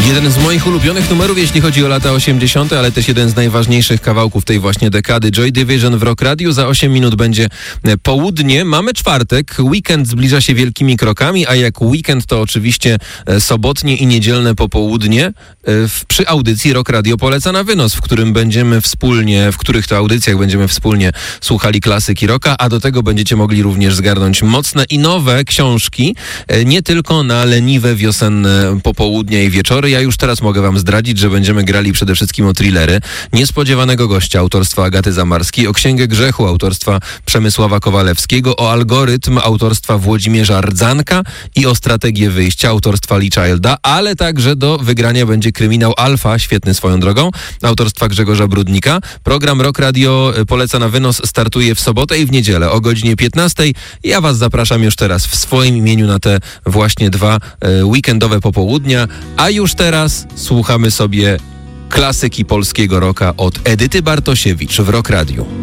Jeden z moich ulubionych numerów, jeśli chodzi o lata 80., ale też jeden z najważniejszych kawałków tej właśnie dekady. Joy Division w Rock Radio. Za 8 minut będzie południe. Mamy czwartek. Weekend zbliża się wielkimi krokami, a jak weekend to oczywiście sobotnie i niedzielne popołudnie przy audycji Rock Radio Poleca na wynos, w których to audycjach będziemy wspólnie słuchali klasyki rocka, a do tego będziecie mogli również zgarnąć mocne i nowe książki, nie tylko na leniwe wiosenne popołudnia i wieczory. Ja już teraz mogę wam zdradzić, że będziemy grali przede wszystkim o thrillery Niespodziewanego gościa autorstwa Agaty Zamarskiej, o Księgę grzechu autorstwa Przemysława Kowalewskiego, o Algorytm autorstwa Włodzimierza Rdzanka i o Strategię wyjścia autorstwa Lee Childa, ale także do wygrania będzie kryminał Alfa, świetny swoją drogą, autorstwa Grzegorza Brudnika. Program Rock Radio Poleca na wynos startuje w sobotę i w niedzielę o godzinie 15. Ja was zapraszam już teraz w swoim imieniu na te właśnie dwa weekendowe popołudnia, a już teraz słuchamy sobie klasyki polskiego rocka od Edyty Bartosiewicz w Rock Radio.